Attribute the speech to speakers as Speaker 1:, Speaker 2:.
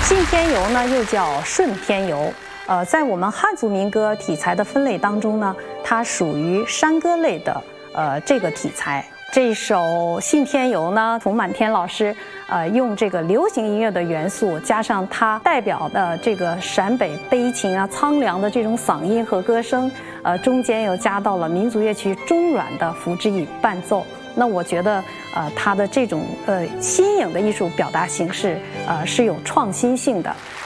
Speaker 1: 信天游呢，又叫顺天游。在我们汉族民歌题材的分类当中呢，它属于山歌类的这个题材。这首《信天游》呢，冯满天老师用这个流行音乐的元素，加上他代表的这个陕北悲情啊、苍凉的这种嗓音和歌声，中间又加到了民族乐曲中阮的福之椅伴奏。那我觉得，他的这种新颖的艺术表达形式，是有创新性的。